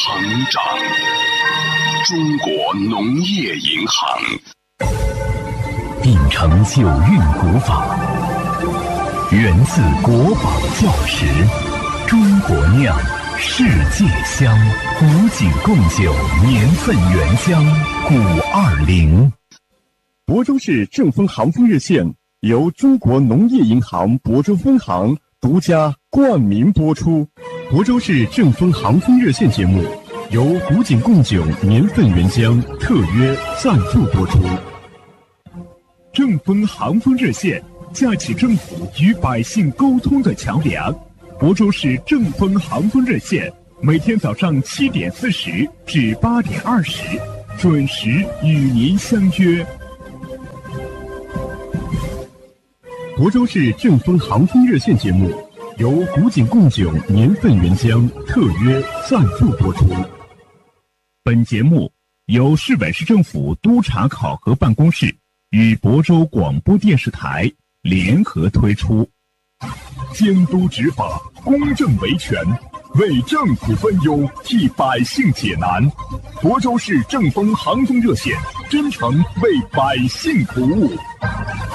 行长，中国农业银行。 秉承九韵古法，源自国宝教识，中国酿，世界香，古井贡酒年份原香520。 亳州市正丰航丰热线由中国农业银行亳州分行独家冠名播出。亳州市正丰航丰热线节目由古井贡酒年份原香特约赞助播出。正丰航丰热线架起政府与百姓沟通的桥梁。亳州市正丰航丰热线每天早上7点40至8点20准时与您相约。亳州市正丰航丰热线节目由古井贡酒年份原香特约赞助播出。本节目由市委市政府督察考核办公室与亳州广播电视台联合推出。监督执法，公正维权，为政府分忧，替百姓解难。亳州市正丰航丰热线真诚为百姓服务。